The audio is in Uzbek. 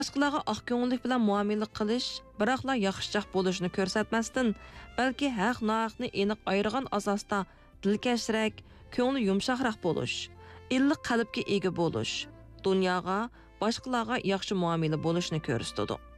boshqalarga oq ko'ngillik bilan muomala qilish, biroqla yaxshichoq bo'lishni ko'rsatmasdan, balki haq-nohaqni aniq ayirgan asosda dilkashrak, ko'ngli yumshoqroq bo'lish, illiq qalbga ega bo'lish, dunyoga, boshqalarga yaxshi muomala bo'lishni ko'rsatadi.